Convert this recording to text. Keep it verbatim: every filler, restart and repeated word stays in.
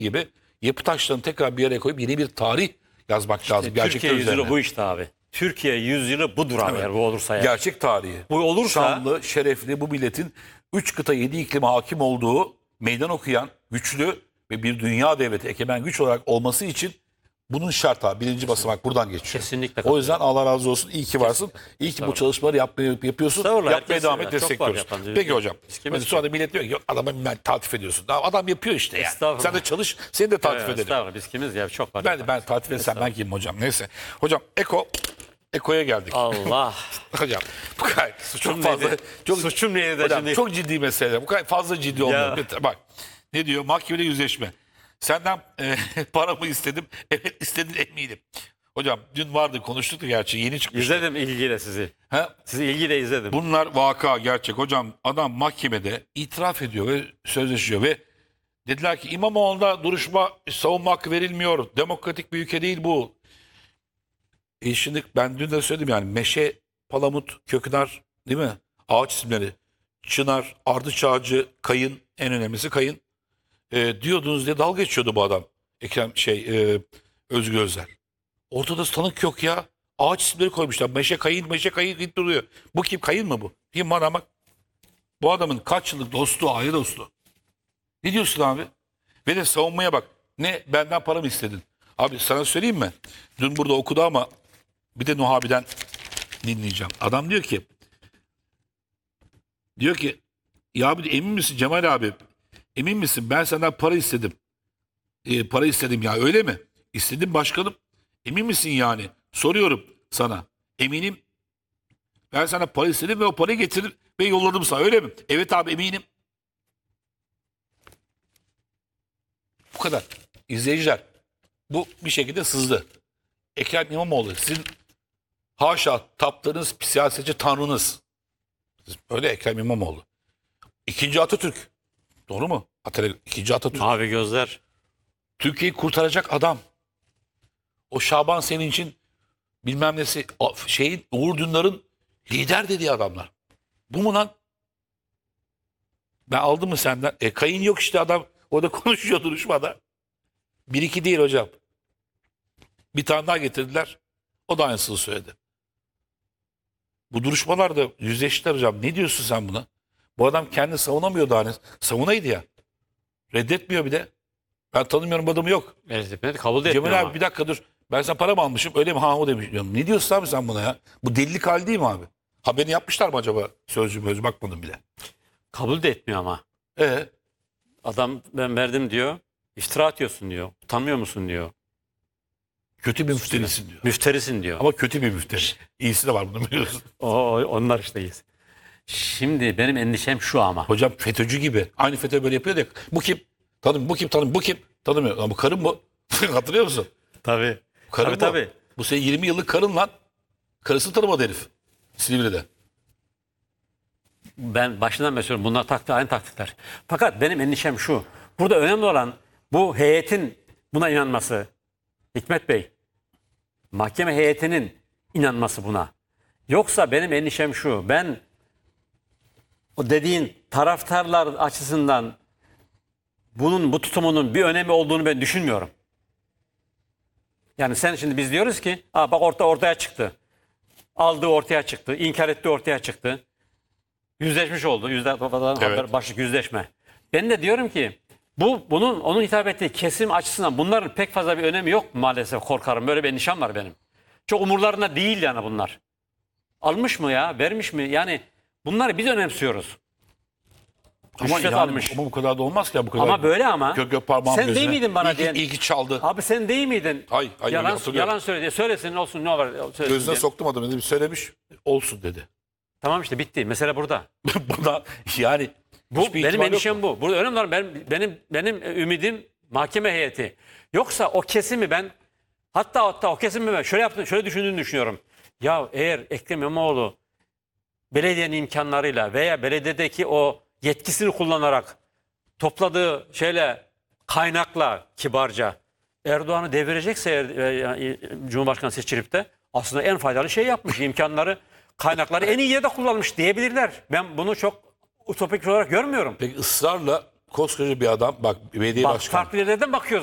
gibi yapı taşlarını tekrar bir araya koyup yeni bir tarih yazmak İşte lazım. Gerçekler Türkiye yüzyılı üzerine. bu işte abi. Türkiye yüzyılı budur abi, eğer bu olursa ya. Gerçek tarihi. Bu olursa- Şanlı, şerefli bu milletin üç kıta yedi iklime hakim olduğu, meydan okuyan, güçlü ve bir dünya devleti, egemen güç olarak olması için bunun şart abi. Birinci basamak buradan geçiyor. Kesinlikle O yüzden Allah razı olsun. İyi ki varsın. İyi ki bu çalışmaları yapmayı yapıyorsun. Estağfurullah, Yapmaya herkes- devam et, çok var destekliyoruz. yapan. Peki hocam. Biz kimiz Hani sonra da millet diyor ki "Yok, adama ben taltif ediyorsun." Daha adam yapıyor işte ya. Estağfurullah. Sen de çalış, seni de taltif Evet, edelim. estağfurullah, biz kimiz ya, çok var. Ben de ben taltif etsem ben kimim hocam? Neyse. Hocam Eko Eko'ya geldik. Allah. Hocam bu kadar çok Suçum fazla neydi? çok Suçum neydi de hocam, şimdi? çok ciddi mesele. Bu kadar fazla ciddi olmuyor. Bir- Bak ne diyor? Mahkemede yüzleşme. Senden e, paramı istedim. Evet istedin eminim. Hocam dün vardı konuştuk da gerçi yeni çıkmış. İzledim ilgiyle sizi. Ha? Sizi ilgiyle izledim. Bunlar vaka gerçek. Hocam adam mahkemede itiraf ediyor ve sözleşiyor ve dediler ki İmamoğlu'na duruşma savunma hakkı verilmiyor. Demokratik bir ülke değil bu. E şimdi ben dün de söyledim yani meşe, palamut, köknar değil mi? Ağaç isimleri. Çınar, ardıç ağacı, kayın, en önemlisi kayın. E, diyordunuz diye dalga geçiyordu bu adam. Ekrem şey e, Özgür Özel. Ortada tanık yok ya. Ağaç isimleri koymuşlar. Meşe kayın, meşe kayın deyip duruyor. Bu kim? Kayın mı bu? Kim bana bak. Bu adamın kaç yıllık dostu, aile dostu. Ne diyorsun abi? Ve de savunmaya bak. Ne benden para mı istedin? Abi sana söyleyeyim mi? Dün burada okudu ama bir de Nuh abiden dinleyeceğim. Adam diyor ki diyor ki ya abi emin misin Cemal abi? Emin misin? Ben senden para istedim. E, para istedim ya öyle mi? İstedim başkanım. Emin misin yani? Soruyorum sana. Eminim. Ben sana para istedim ve o parayı getirdim ve yolladım sana öyle mi? Evet abi eminim. Bu kadar. İzleyiciler bu bir şekilde sızdı. Ekrem İmamoğlu sizin haşa taptığınız siyasetçi tanrınız. Siz öyle Ekrem İmamoğlu. İkinci Atatürk. Doğru mu? Atatürk, ikinci Atatürk. Mavi gözler. Türkiye'yi kurtaracak adam. O Şaban senin için bilmem nesi o şeyin Uğur Dündar'ın lider dediği adamlar. Bu mu lan? Ben aldım mı senden? E kayın yok işte adam orada konuşuyor duruşmada. Bir iki değil hocam. Bir tane daha getirdiler. O da aynısını söyledi. Bu duruşmalarda yüzleştiler hocam. Ne diyorsun sen buna? Bu adam kendini savunamıyor daha ne? Savunaydı ya. Reddetmiyor bir de. Ben tanımıyorum bu adamı yok. Evet, kabul de etmiyor Cemal ama. abi bir dakika dur. Ben sana para mı almışım? Öyle mi? Ha o demiş. Diyorum. Ne diyorsun abi sen buna ya? Bu delilik hali değil mi abi? Haberini yapmışlar mı acaba? Sözcü mözcü bakmadım bile. Kabul de etmiyor ama. E Adam ben verdim diyor. İftira atıyorsun diyor. Utanmıyor musun diyor. kötü bir müfterisin diyor. Müfterisin diyor. Ama kötü bir müfteri. İyisi de var bunu biliyorsun. O, o- onlar işte iyiyiz. Şimdi benim endişem şu ama. Hocam FETÖ'cü gibi. Aynı FETÖ böyle yapıyor ya. Bu kim? Tanım. Bu kim? Tanım. Bu kim? Tanımıyor. Ama bu karın bu. Hatırlıyor musun? Tabii. Karın Tabii bu. tabii. Bu senin yirmi yıllık karın lan. Karısını tanımadı herif. Silivri'de. Ben başından beri söylüyorum. Bunlar taktı aynı taktikler. Fakat benim endişem şu. Burada önemli olan bu heyetin buna inanması. Hikmet Bey. Mahkeme heyetinin inanması buna. Yoksa benim endişem şu. Ben o dediğin taraftarlar açısından bunun bu tutumunun bir önemi olduğunu ben düşünmüyorum. Yani sen şimdi biz diyoruz ki Aa, bak orta ortaya çıktı. Aldığı ortaya çıktı. İnkar ettiği ortaya çıktı. Yüzleşmiş oldu. Yüzde babadan Evet. haber başlık yüzleşme. Ben de diyorum ki bu bunun onun hitap ettiği kesim açısından bunların pek fazla bir önemi yok maalesef, korkarım. Böyle bir endişem var benim. Çok umurlarında değil yani bunlar. Almış mı ya? Vermiş mi? Yani bunları biz önemsiyoruz. Ama Rüşvet yani, almış. ama bu kadar da olmaz ki ya bu kadar. Ama böyle ama. Gök gök parmağım Sen gözüne. değil miydin bana İyi ki- diyen? İyi ki çaldı. Abi sen değil miydin? Hayır, hayır, Yalan, hatırlıyorum. yalan söyledi. Söylesin olsun ne var. Söylesin Gözüne diye. soktum adamı dedi. Söylemiş olsun dedi. Tamam işte bitti. Mesele burada. Buna yani Bu hiçbir benim ihtimal yok endişem mu? bu. Burada önemli olan benim, benim benim ümidim mahkeme heyeti. Yoksa o kesimi ben hatta hatta o kesimi ben şöyle yaptım, şöyle düşündüğünü düşünüyorum. Ya eğer Ekrem İmamoğlu belediyenin imkanlarıyla veya belediyedeki o yetkisini kullanarak topladığı şeyle kaynakla kibarca Erdoğan'ı devirecekse eğer, e, e, Cumhurbaşkanı seçilip de aslında en faydalı şey yapmış. İmkanları, kaynakları en iyi yerde kullanmış diyebilirler. Ben bunu çok utopik olarak görmüyorum. Peki ısrarla koskoca bir adam bak belediye Bak, başkanı. farklı yerlerden bakıyoruz.